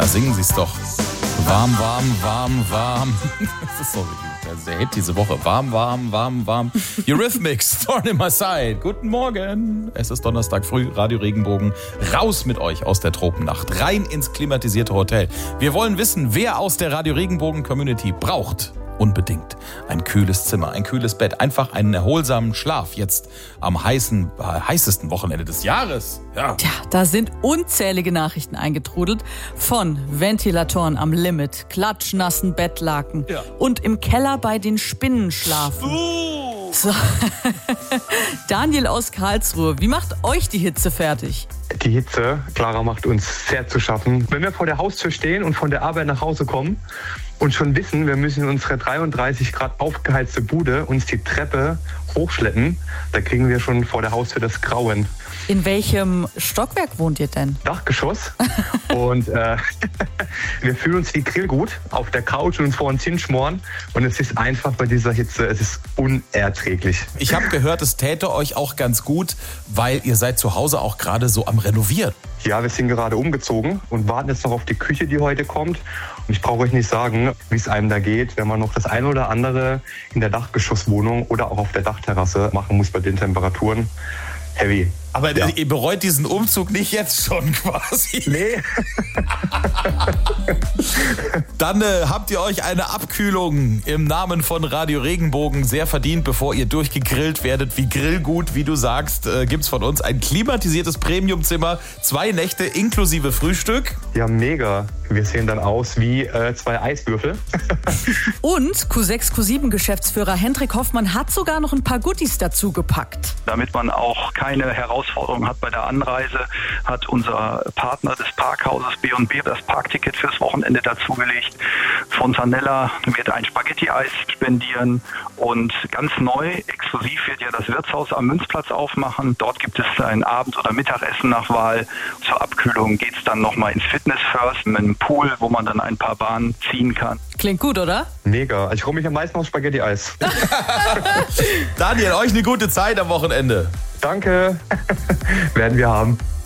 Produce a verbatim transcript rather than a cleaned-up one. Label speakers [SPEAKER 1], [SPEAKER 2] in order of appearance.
[SPEAKER 1] Da singen sie es doch. Warm, warm, warm, warm. Das ist so der Hit diese Woche. Warm, warm, warm, warm. Eurythmics, Thorn in my side. Guten Morgen. Es ist Donnerstag früh, Radio Regenbogen. Raus mit euch aus der Tropennacht. Rein ins klimatisierte Hotel. Wir wollen wissen, wer aus der Radio Regenbogen Community braucht unbedingt ein kühles Zimmer, ein kühles Bett. Einfach einen erholsamen Schlaf jetzt am heißen, äh, heißesten Wochenende des Jahres. Ja.
[SPEAKER 2] Tja, da sind unzählige Nachrichten eingetrudelt von Ventilatoren am Limit, klatschnassen Bettlaken ja. und im Keller bei den Spinnen schlafen. Uh. So. Daniel aus Karlsruhe, wie macht euch die Hitze fertig?
[SPEAKER 3] Die Hitze, Clara, macht uns sehr zu schaffen. Wenn wir vor der Haustür stehen und von der Arbeit nach Hause kommen und schon wissen, wir müssen in unsere dreiunddreißig Grad aufgeheizte Bude uns die Treppe hochschleppen, da kriegen wir schon vor der Haustür das Grauen.
[SPEAKER 2] In welchem Stockwerk wohnt ihr denn?
[SPEAKER 3] Dachgeschoss. Und äh, wir fühlen uns wie Grillgut auf der Couch und uns vor uns hinschmoren. Und es ist einfach bei dieser Hitze, es ist unerträglich.
[SPEAKER 1] Ich habe gehört, es täte euch auch ganz gut, weil ihr seid zu Hause auch gerade so am Renovieren.
[SPEAKER 3] Ja, wir sind gerade umgezogen und warten jetzt noch auf die Küche, die heute kommt. Und ich brauche euch nicht sagen, wie es einem da geht, wenn man noch das eine oder andere in der Dachgeschosswohnung oder auch auf der Dachterrasse machen muss bei den Temperaturen. Heavy.
[SPEAKER 1] Aber ja. Ihr bereut diesen Umzug nicht jetzt schon quasi.
[SPEAKER 3] Nee.
[SPEAKER 1] Dann äh, habt ihr euch eine Abkühlung im Namen von Radio Regenbogen sehr verdient, bevor ihr durchgegrillt werdet wie Grillgut, wie du sagst, äh, gibt's von uns ein klimatisiertes Premiumzimmer, zwei Nächte inklusive Frühstück.
[SPEAKER 3] Ja, mega. Wir sehen dann aus wie äh, zwei Eiswürfel.
[SPEAKER 2] Und Q sechs Q sieben Geschäftsführer Hendrik Hoffmann hat sogar noch ein paar Goodies dazu gepackt.
[SPEAKER 4] Damit man auch keine Herausforderung hat bei der Anreise, hat unser Partner des Parkhauses B und B das Parkticket fürs Wochenende dazugelegt. Fontanella wird ein Spaghetti-Eis spendieren und ganz neu, exklusiv wird ja das Wirtshaus am Münzplatz aufmachen. Dort gibt es ein Abend- oder Mittagessen nach Wahl. Zur Abkühlung geht es dann nochmal ins Fitness First mit einem Pool, wo man dann ein paar Bahnen ziehen kann.
[SPEAKER 2] Klingt gut, oder?
[SPEAKER 3] Mega. Ich freue mich am meisten auf Spaghetti-Eis.
[SPEAKER 1] Daniel, euch eine gute Zeit am Wochenende.
[SPEAKER 3] Danke. Werden wir haben.